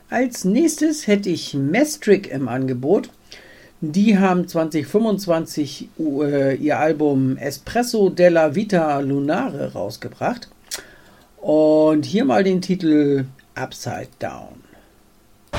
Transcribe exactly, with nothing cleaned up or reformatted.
Als nächstes hätte ich Mestric im Angebot. Die haben zwanzig fünfundzwanzig äh, ihr Album Espresso della Vita Lunare rausgebracht. Und hier mal den Titel Upside Down.